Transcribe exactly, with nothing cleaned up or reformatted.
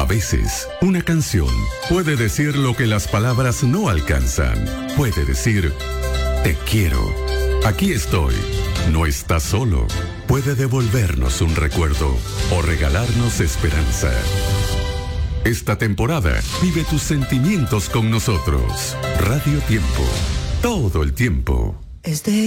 veces, una canción puede decir lo que las palabras no alcanzan. Puede decir, te quiero. Aquí estoy. No estás solo. Puede devolvernos un recuerdo o regalarnos esperanza. Esta temporada, vive tus sentimientos con nosotros. Radio Tiempo. Todo el tiempo. Es de